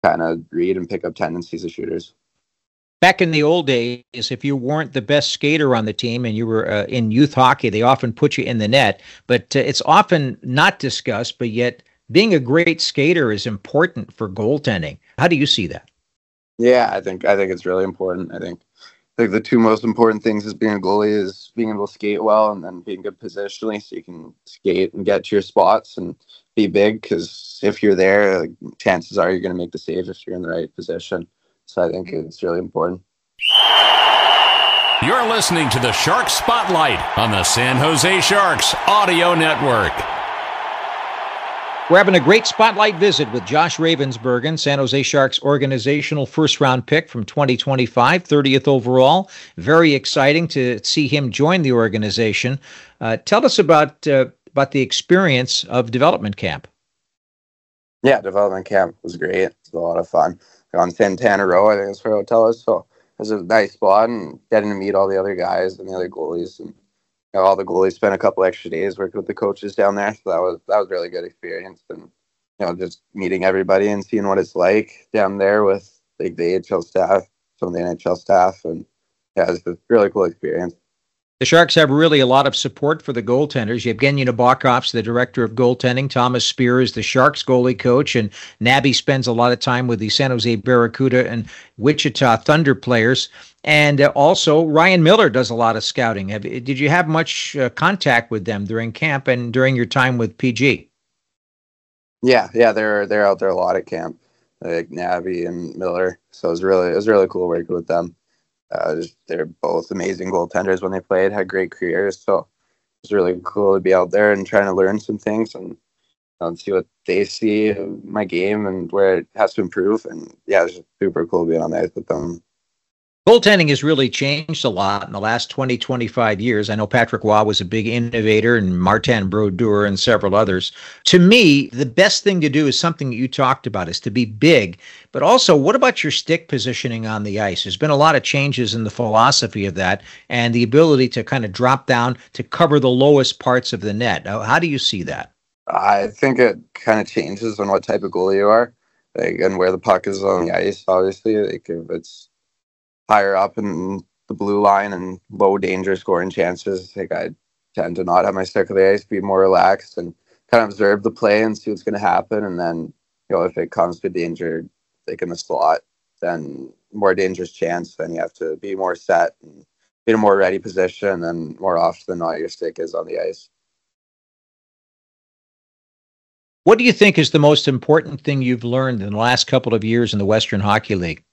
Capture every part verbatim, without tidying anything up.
kind of read and pick up tendencies of shooters. Back in the old days, if you weren't the best skater on the team and you were uh, in youth hockey, they often put you in the net. But uh, it's often not discussed, but yet being a great skater is important for goaltending. How do you see that? Yeah, I think I think it's really important. I think I think the two most important things is being a goalie is being able to skate well and then being good positionally so you can skate and get to your spots and be big, because if you're there, like, chances are you're going to make the save if you're in the right position. So I think it's really important. You're listening to the Shark Spotlight on the San Jose Sharks Audio Network. We're having a great spotlight visit with Josh Ravensbergen, San Jose Sharks organizational first-round pick from twenty twenty-five, thirtieth overall. Very exciting to see him join the organization. Uh, tell us about uh, about the experience of development camp. Yeah, development camp was great. It was a lot of fun. On Santana Row, I think that's where hotel is. So it was a nice spot, and getting to meet all the other guys and the other goalies, and you know, all the goalies spent a couple extra days working with the coaches down there. So that was that was a really good experience, and you know, just meeting everybody and seeing what it's like down there with like the A H L staff, some of the N H L staff, and yeah, it was a really cool experience. The Sharks have really a lot of support for the goaltenders. Yevgeny Nabokov's the director of goaltending. Thomas Spear is the Sharks goalie coach. And Nabby spends a lot of time with the San Jose Barracuda and Wichita Thunder players. And uh, also, Ryan Miller does a lot of scouting. Have, did you have much uh, contact with them during camp and during your time with P G? Yeah, yeah, they're they're out there a lot at camp, like Nabby and Miller. So it was really it was really cool working with them. Uh, just, they're both amazing goaltenders when they played, had great careers. So it's really cool to be out there and trying to learn some things and um, see what they see of my game and where it has to improve. And yeah, it's just super cool being on the ice with them. Goaltending has really changed a lot in the last twenty, twenty-five years. I know Patrick Waugh was a big innovator, and Martin Brodeur and several others. To me, the best thing to do is something that you talked about, is to be big. But also, what about your stick positioning on the ice? There's been a lot of changes in the philosophy of that and the ability to kind of drop down to cover the lowest parts of the net. Now, how do you see that? I think it kind of changes on what type of goalie you are, like, and where the puck is on the ice, obviously. Like if it's higher up in the blue line and low danger scoring chances, like I tend to not have my stick on the ice, be more relaxed and kind of observe the play and see what's going to happen. And then, you know, if it comes to danger, like in the slot, then more dangerous chance, then you have to be more set and be in a more ready position, and more often than not, your stick is on the ice. What do you think is the most important thing you've learned in the last couple of years in the Western Hockey League?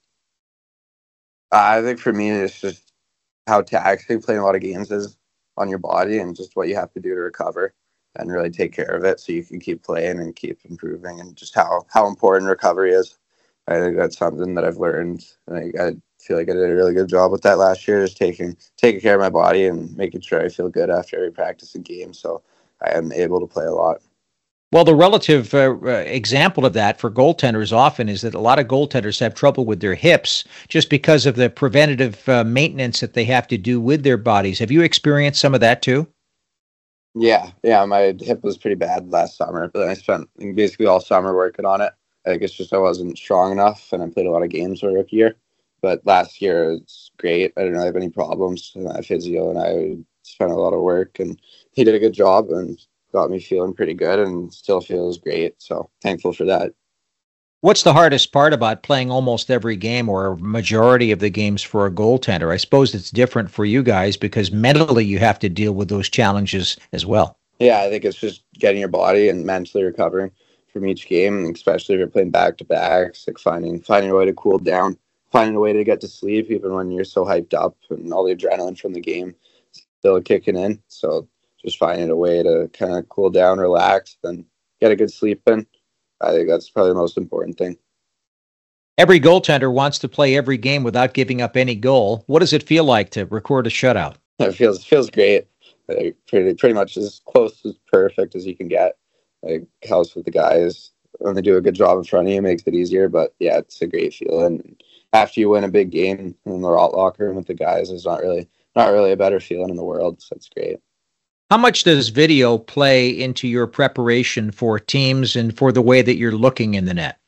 I think for me, it's just how taxing playing a lot of games is on your body, and just what you have to do to recover and really take care of it so you can keep playing and keep improving, and just how, how important recovery is. I think that's something that I've learned. I, I feel like I did a really good job with that last year, just taking taking care of my body and making sure I feel good after every practice and game, so I am able to play a lot. Well, the relative uh, example of that for goaltenders often is that a lot of goaltenders have trouble with their hips just because of the preventative uh, maintenance that they have to do with their bodies. Have you experienced some of that too? Yeah, yeah, my hip was pretty bad last summer, but I spent basically all summer working on it. I think it's just I wasn't strong enough, and I played a lot of games for a rookie year. But last year, it's great. I didn't have any problems. My physio and I spent a lot of work, and he did a good job and got me feeling pretty good, and still feels great. So thankful for that. What's the hardest part about playing almost every game or a majority of the games for a goaltender? I suppose it's different for you guys because mentally you have to deal with those challenges as well. Yeah, I think it's just getting your body and mentally recovering from each game, especially if you're playing back-to-backs, like finding finding a way to cool down, finding a way to get to sleep even when you're so hyped up and all the adrenaline from the game still kicking in. So just finding a way to kind of cool down, relax, and get a good sleep in. I think that's probably the most important thing. Every goaltender wants to play every game without giving up any goal. What does it feel like to record a shutout? It feels feels great. Like pretty pretty much as close as perfect as you can get. Like helps with the guys when they do a good job in front of you, makes it easier. But yeah, it's a great feeling. After you win a big game in the locker room with the guys, it's not really not really a better feeling in the world. So it's great. How much does video play into your preparation for teams and for the way that you're looking in the net?